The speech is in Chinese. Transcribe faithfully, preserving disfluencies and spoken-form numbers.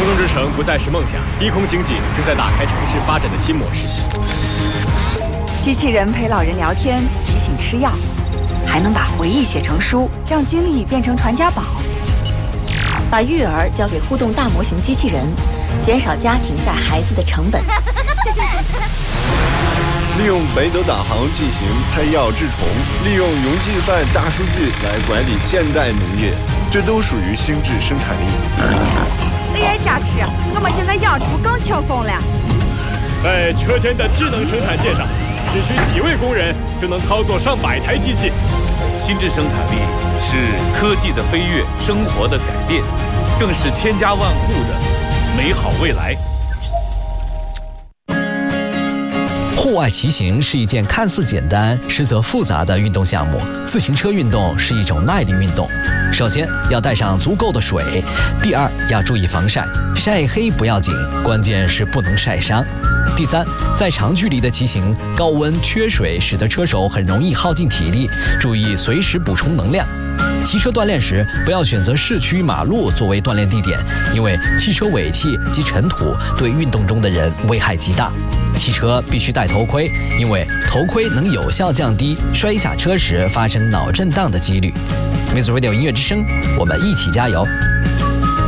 动之城不再是梦想，低空经济正在打开城市发展的新模式。 机器人陪老人聊天，提醒吃药，还能把回忆写成书，让经历变成传家宝。 把育儿交给互动大模型机器人，减少家庭带孩子的成本。 利用北斗导航进行拍药治虫，利用云计算大数据来管理现代农业，这都属于心智生产力。 A I 加持，我们现在养猪更轻松了。 在车间的智能生产线上，只需几位工人就能操作上百台机器。 心智生产力是科技的飞跃，生活的改变，更是千家万户的美好未来。 户外骑行是一件看似简单，实则复杂的运动项目。自行车运动是一种耐力运动。首先要带上足够的水，第二要注意防晒，晒黑不要紧，关键是不能晒伤。第三，在长距离的骑行，高温缺水使得车手很容易耗尽体力，注意随时补充能量。骑车锻炼时，不要选择市区马路作为锻炼地点，因为汽车尾气及尘土对运动中的人危害极大。骑车必须戴头盔，因为头盔能有效降低摔下车时发生脑震荡的几率。Music Radio 音乐之声，我们一起加油。